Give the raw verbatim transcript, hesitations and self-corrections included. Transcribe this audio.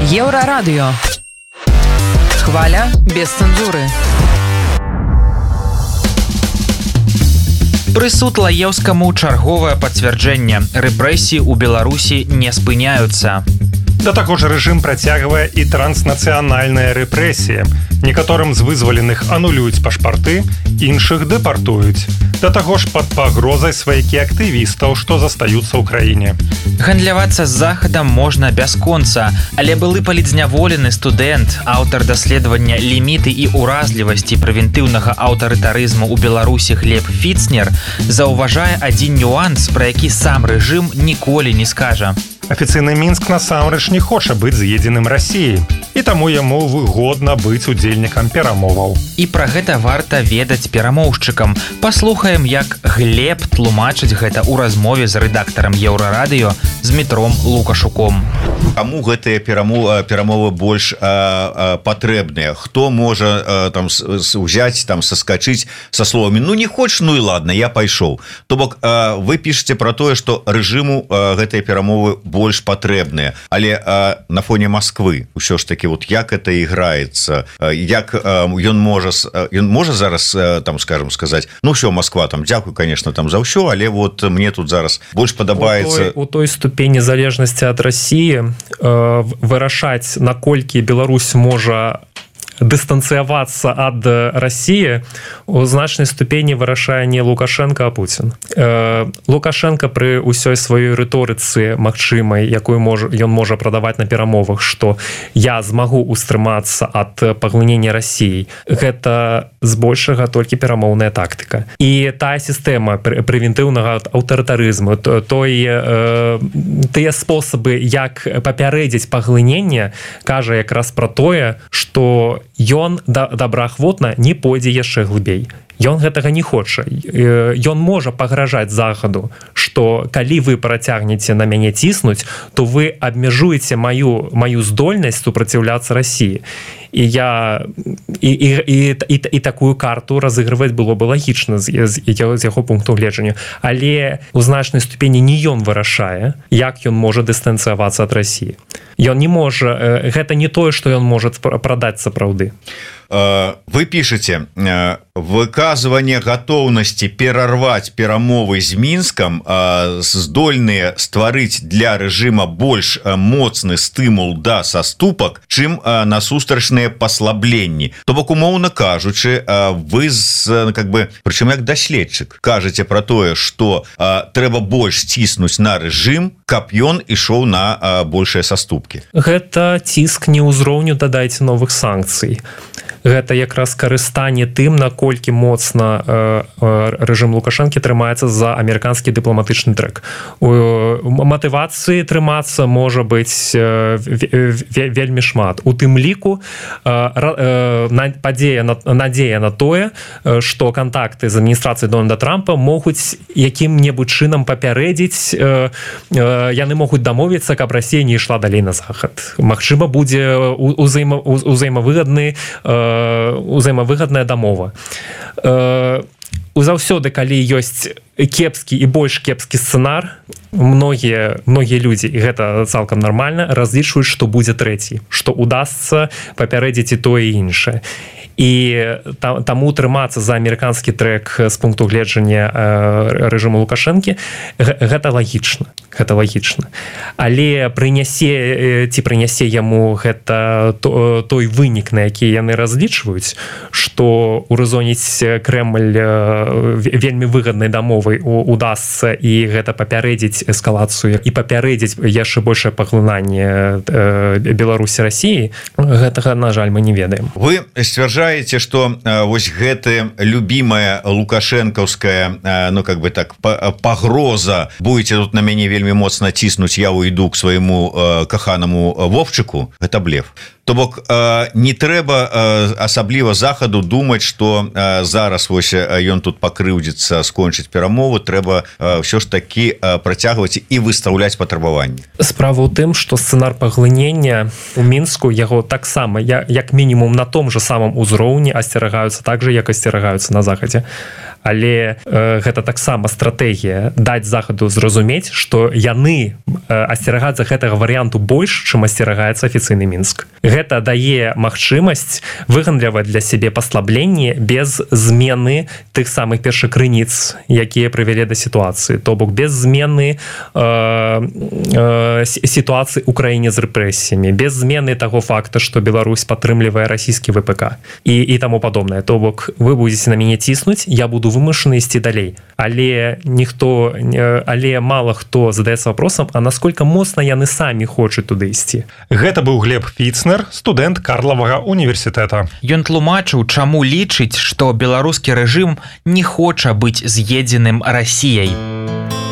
Еўрарадыё. Хваля без цэнзуры. Прысуд Лаеўскаму чарговае пацвярджэнне. Рэпрэсіі ў Беларусі не спыняюцца. Да таго ж рэжым працягвае і транснацыянальныя рэпрэсіі. Некаторым з вызваленых анулююць пашпарты, іншых дэпартуюць. Да таго ж пад пагрозай сваякі актывістаў, што застаюцца ў краіне. Гандлявацца з захадам можна бясконца, але былы палітзняволены студэнт, аўтар даследавання ліміты і ўразлівасці прэвентыўнага аўтарытарызму ў Беларусі Глеб Фіцнер заўважае адзін нюанс, пра які сам рэжым ніколі не скажа. Афіцыйны Мінск насамрэч не хоча быць з'едзеным Расіяй, і таму яму выгодна быць удзельнікам перамоваў. І пра гэта варта ведаць перамоўшчыкам. Паслухаем, як Глеб тлумачыць гэта ў размове з рэдактарам Еўрарадыё Змітром Лукашуком. Каму гэтыя перамовы, перамовы больш а, а, патрэбныя? Хто можа а, там узяць, там саскачыць са словамі «ну не хочеш, ну і ладно, я пайшоў». То бок а, вы пішаце пра тое, што рэжыму а, гэтыя перамовы больш патрэбныя, але а, на фоне Москвы ўсё ж таки вот як это іграецца, як ён можа ён можа зараз там скажем сказаць ну все, Москва там дзякуй конечно там за ўсё, але вот мне тут зараз больш падабаецца у той, той ступені залежнасці ад Расіі э, вырашаць наколькі Беларусь можа дыстанцыявацца ад Расіі у значнай ступені вырашае не Лукашенко, а Путін. Э, Лукашенко пры ўсёй сваёй рыторыцы магчымай, якую мож, ён можа прадаваць на перамовах, што я змагу устрымацца ад паглынення Расіі. Гэта збольшага толькі перамоўная тактыка. І тая сістэма прэвентыўнага аўтарытарызму, той, э, тыя спосабы, як папярэдзіць паглынення, кажа якраз пра тое, што ён добраахвотна не пойдзе яшчэ глыбей. Ён гэтага не хоча. Ён можа пагражаць захаду, што калі вы працягнеце на мяне ціснуць, то вы абмяжуеце маю, маю здольнасць супраціўляцца Расіі. І я і, і, і, і, і такую карту разыгрываць было бы лагічна з, з, з яго пункту гледжання. Але у значнай ступені не ён вырашае, як ён можа дыстанцыявацца ад Расіі. Ён не можа, гэта не тое, што ён можа прадаць сапраўды. Вы пішаце выказванне гатоўнасці перарваць перамовы з Мінскам здольныя стварыць для рэжыма больш моцны стымул да саступак, чым насустрачныя паслабленні. То бок умоўна кажучы, вы з, как бы, прычым як даследчык кажаце пра тое, што трэба больш ціснуць на рэжым, каб ён ішоў на большыя саступкі. Гэта ціск не ўзроўню дадайце новых санкцый. Гэта якраз карыстанне тым, наколькі моцна э, рэжым Лукашэнкі трымаецца за амерыканскі дыпламатычны трэк. У матывацыі трымацца можа быць э, вельмі шмат. У тым ліку э, э, падзея, надзея на тое, што кантакты з адміністрацыяй Дональда Трампа могуць якім-небудзь чынам папярэдзіць, э, э, яны могуць дамовіцца, каб Расія не ішла далей на захад. Магчыма, будзе узаема, узаемавыгадны э, узаемавыгадная дамова. Заўсёды, калі ёсць кепскі і больш кепскі сцэнар, многія, многія людзі, і гэта цалкам нармальна, разлічваюць, што будзе трэці, што удасца папярэдзіць і тое і іншае. І таму трымацца за амерыканскі трэк з пункту гледжання рэжыму Лукашэнкі гэта лагічна, гэта лагічна. Але прынясе ці прынясе яму гэта той вынік, на які яны разлічваюць, што ўрэзоніць Крэмль вельмі выгаднай дамовай удасца і гэта папярэдзіць эскалацыю і папярэдзіць яшчэ большае паглынанне Беларусі Расіі, гэтага, на жаль, мы не ведаем. Вы сцвярджаеце, что вось гэта любимая лукашэнкаўская, ну как бы так, пагроза, будете тут на мяне вельмі моцна ціснуць, я уйду к свайму каханаму Вовчыку, гэта блеф. То бок не трэба асабліва захаду думаць, што зараз вось ён тут пакрыўдзіцца, скончыць перамову, трэба ўсё ж такі працягваць і выстаўляць патрабаванні. Справа ў тым, што сцэнар паглынення у Мінску яго таксама як мінімум на том же самым узроўні асцерагаюцца так же, як асцерагаюцца на захадзе. але э, гэта таксама стратэгія даць захаду зразумець, што яны э, асцерагацца гэтага варыянту больш, чым асцерагаецца афіцыйны Мінск. Гэта дае магчымасць выгандляваць для сябе паслабленні без змены тых самых першакрыніц, якія прывялі да сітуацыі, то бок без змены э, э, сітуацыі ў краіне з рэпрэсіямі, без змены таго факта, што Беларусь падтрымлівае расійскі ВПК і, і таму падобнае. То бок вы будзеце на мяне ціснуць, я буду вымушаны ісці далей. Але ніхто, але мала хто задаецца вопросам, а насколько моцна яны самі хочуць туды ісці. Гэта быў Глеб Фіцнер, студэнт Карлавага універсітэта. Ён тлумачыў, чаму лічыць, што беларускі рэжым не хоча быць з'едзеным Расіяй.